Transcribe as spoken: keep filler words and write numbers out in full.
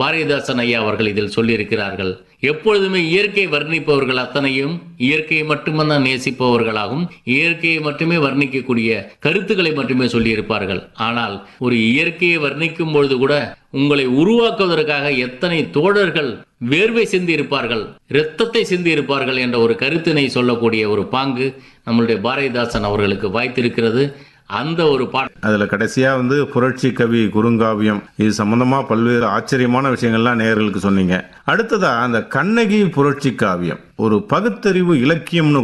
பாரதிதாசன் ஐயா அவர்கள் இதில் சொல்லியிருக்கிறார்கள். எப்பொழுதுமே இயற்கை வர்ணிப்பவர்கள் அத்தனையும் இயற்கையை மட்டும்தான் நேசிப்பவர்களாகும், இயற்கையை மட்டுமே வர்ணிக்கக்கூடிய கருத்துக்களை மட்டுமே சொல்லியிருப்பார்கள். ஆனால் ஒரு இயற்கையை வர்ணிக்கும் பொழுது கூட உங்களை உருவாக்குவதற்காக எத்தனை தோழர்கள் வேர்வை சிந்தி இருப்பார்கள், இரத்தத்தை சிந்தி இருப்பார்கள் என்ற ஒரு கருத்தினை சொல்லக்கூடிய ஒரு பாங்கு நம்மளுடைய பாரதிதாசன் அவர்களுக்கு வாய்த்திருக்கிறது. அந்த ஒரு பாட்டு அதுல கடைசியா வந்து புரட்சி கவி குறுங்காவியம் இது சம்பந்தமா பல்வேறு ஆச்சரியமான விஷயங்கள்லாம் நேயர்களுக்கு சொன்னீங்க. அடுத்ததா அந்த கண்ணகி புரட்சி காவியம் ஒரு பகுத்தறிவு இலக்கியம்னு